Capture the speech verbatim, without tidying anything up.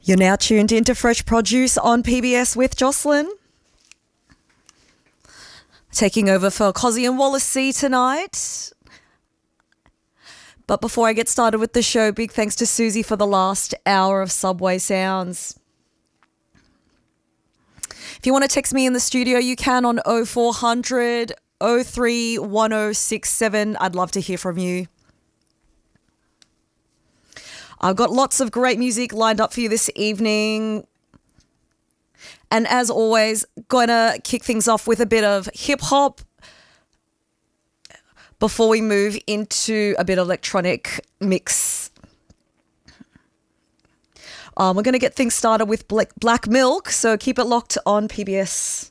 You're now tuned into Fresh Produce on P B S with Jocelyn. Taking over for Cozzy and Wallace C tonight. But before I get started with the show, big thanks to Susie for the last hour of Subway Sounds. If you want to text me in the studio, you can on oh four hundred, oh three one oh six seven. I'd love to hear from you. I've got lots of great music lined up for you this evening. And as always, gonna kick things off with a bit of hip hop before we move into a bit of electronic mix. Um, we're going to get things started with Black, Black Milk, so keep it locked on P B S.